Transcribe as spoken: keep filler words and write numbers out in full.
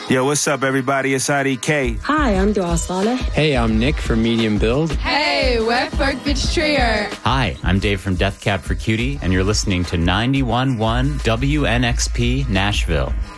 Yo, what's up, everybody? It's I D K. Hi, I'm Dua Saleh. Hey, I'm Nick from Medium Build. Hey, we're Folkbitch Trio. Hi, I'm Dave from Death Cab for Cutie, and you're listening to ninety-one point one W N X P Nashville.